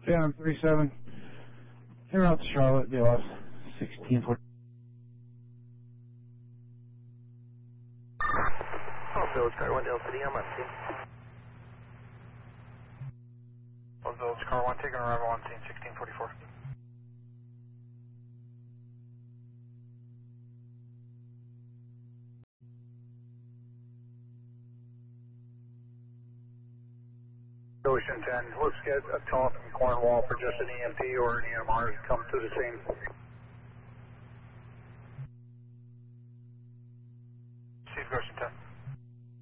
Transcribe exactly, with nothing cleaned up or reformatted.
Phantom three seven. En route to Charlotte, B L S sixteen forty. Oh, Village Car one, Del City, I'm on scene. Oh, Village Car one, taking arrival on scene sixteen forty-four. Ocean ten, let's get a call from Cornwall for just an E M P or an E M R to come to the scene.